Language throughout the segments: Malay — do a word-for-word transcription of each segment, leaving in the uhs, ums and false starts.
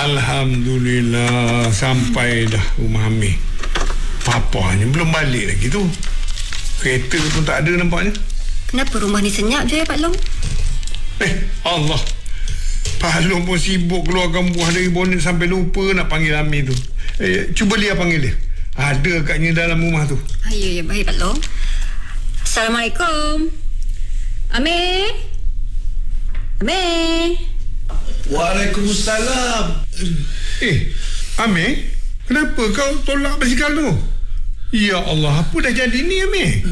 Alhamdulillah, sampai dah rumah Amir. Papanya belum balik lagi tu. Kereta pun tak ada nampaknya. Kenapa rumah ni senyap je, Pak Long? Eh, Allah. Pak Long pun sibuk keluarkan buah dari bonet sampai lupa nak panggil Amir tu. Eh, cuba Lia panggil dia. Ada katnya dalam rumah tu. Ah, ya, ya, baik Pak Long. Assalamualaikum. Amir? Amir? Waalaikumsalam. Eh, Amir? Kenapa kau tolak basikal tu? Ya Allah, apa dah jadi ni, Amir?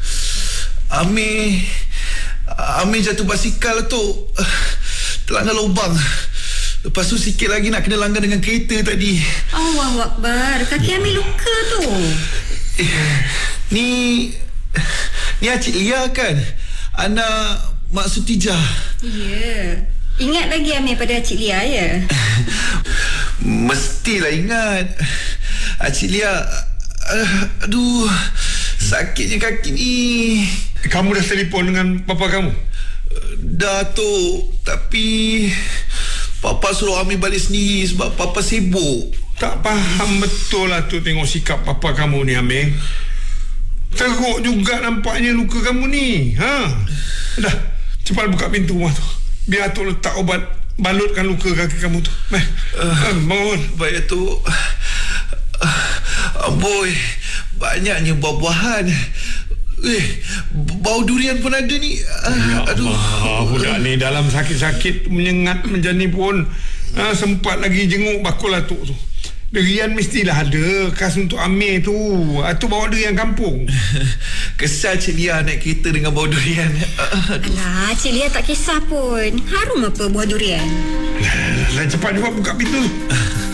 Amir Amir jatuh basikal tu, terlanggar lubang. Lepas tu sikit lagi nak kena langgar dengan kereta tadi. Allahu Akbar. Kaki Amir luka tu. eh, Ni Ni Acik Lia kan? Anak Mak Sutijah. Ya. Ingat lagi Amir pada Acik Lia, ya? Mestilah ingat. Acik Lia, uh, aduh, sakitnya kaki ni. Kamu dah telefon dengan papa kamu? Dah tu, tapi Papa suruh Amir balik sendiri sebab Papa sibuk. Tak faham betul lah tu tengok sikap papa kamu ni, Amir. Teruk juga nampaknya luka kamu ni. Ha? Dah, cepat buka pintu rumah tu. Biar Atuk letak obat balutkan luka kaki kamu tu. Meh, uh, bangun. Baik tu. Uh, boy, banyaknya buah-buahan. Eh, bau durian pun ada ni. Uh, ya aduh. Allah, budak ni dalam sakit-sakit menyengat macam ni pun uh, sempat lagi jenguk bakul Atuk tu. Durian mestilah ada khas untuk Amir tu. Atuk bawa durian kampung. Kesal Cik Lia naik kereta dengan bau durian. Alah, Cik Lia tak kisah pun. Harum apa buah durian? Lah, cepat juga buka pintu.